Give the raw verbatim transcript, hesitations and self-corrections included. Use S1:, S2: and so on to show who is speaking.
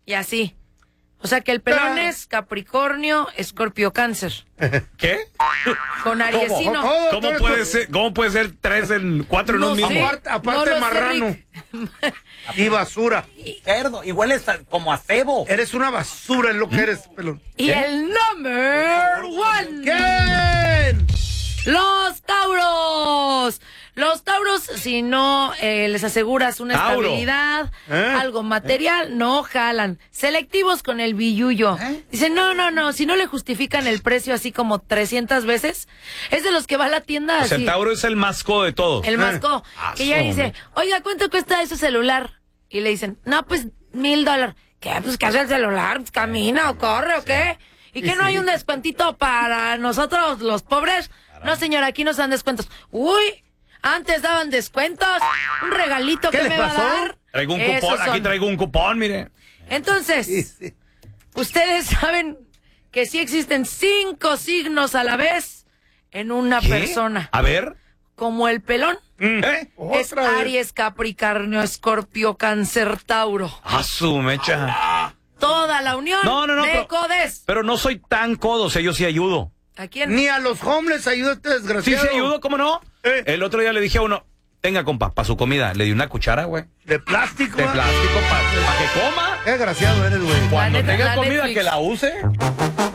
S1: Y así. O sea que el pelón
S2: Ah.
S1: es Capricornio, Escorpio, Cáncer.
S3: ¿Qué?
S1: Con Ariesino.
S2: ¿Cómo? Oh,
S3: ¿Cómo
S2: todo
S3: puede
S2: esto-
S3: ser, cómo puede ser tres en cuatro en
S1: No
S3: un mismo?
S1: sé.
S2: Aparte,
S1: No
S2: aparte
S1: lo sé,
S2: marrano.
S1: Rick.
S2: Y basura.
S4: Cerdo, y hueles a- como a cebo.
S2: Eres una basura, es lo que eres, pelón.
S1: Y el number one.
S2: ¿Quién?
S1: Los Tauros. Los Tauros, si no eh, les aseguras una
S3: Tauro.
S1: estabilidad,
S2: ¿Eh?
S1: algo material, no jalan. Selectivos con el billuyo.
S4: ¿Eh?
S1: Dicen, no, no, no, si no le justifican el precio así como trescientas veces, es de los que va a la tienda
S3: O
S1: así.
S3: sea, Tauro es el más codo de todos.
S1: El masco,
S3: Ah,
S1: que ya
S3: su
S1: dice, oiga, ¿cuánto cuesta ese celular? Y le dicen, no, pues mil dólares. ¿Qué? Pues ¿qué hace el celular? Pues, ¿camina o corre o qué? ¿Y que no hay un descuentito para nosotros los pobres? No, señora, aquí nos dan descuentos. Uy, antes daban descuentos. Un regalito
S2: ¿Qué
S1: que
S2: les
S1: me va
S2: pasó?
S1: a dar.
S3: Traigo un
S1: Esos
S3: cupón, aquí
S1: son.
S3: traigo un cupón, mire.
S1: Entonces,
S2: Sí, sí.
S1: ustedes saben que sí existen cinco signos a la vez en una
S3: ¿Qué?
S1: persona.
S3: A ver.
S1: Como el pelón.
S3: ¿Eh?
S1: Es
S2: Otra vez.
S1: Aries, Capricornio, Escorpio, Cáncer, Tauro.
S3: A su mecha.
S1: Toda la unión
S3: No, no, no,
S1: de
S3: pero-
S1: codes.
S3: Pero no soy tan codo, o sea, yo sí ayudo.
S1: ¿A quién?
S2: Ni a los homeless ayuda este
S3: Sí,
S2: desgraciado.
S3: sí ayudo, ¿cómo no?
S2: Eh.
S3: El otro día le dije a uno, tenga, compa, para su comida. Le di una cuchara, güey.
S2: De plástico.
S3: De
S2: ¿eh?
S3: plástico, para que coma.
S2: Qué desgraciado eres, güey.
S3: Cuando
S1: neta,
S3: tenga
S1: la
S3: comida,
S1: Netflix.
S3: que la use.